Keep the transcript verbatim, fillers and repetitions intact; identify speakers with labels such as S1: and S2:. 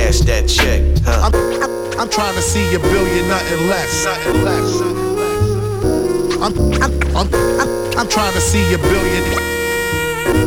S1: cash that check, huh?
S2: I'm, I'm, I'm trying to see a billion, nothing less. Nothing less. I'm, I'm, I'm, I'm, I'm trying to see a billion.